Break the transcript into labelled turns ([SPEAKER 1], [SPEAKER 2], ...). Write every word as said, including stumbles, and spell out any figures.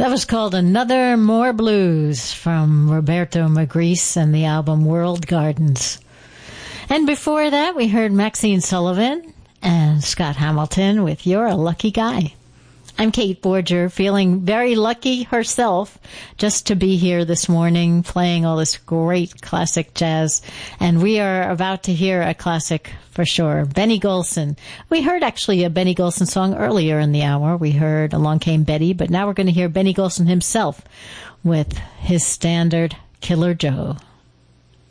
[SPEAKER 1] That was called Another More Blues from Roberto Magrice and the album World Gardens. And before that, we heard Maxine Sullivan and Scott Hamilton with You're a Lucky Guy. I'm Kate Borger, feeling very lucky herself just to be here this morning playing all this great classic jazz. And we are about to hear a classic for sure, Benny Golson. We heard actually a Benny Golson song earlier in the hour. We heard Along Came Betty, but now we're going to hear Benny Golson himself with his standard Killer Joe.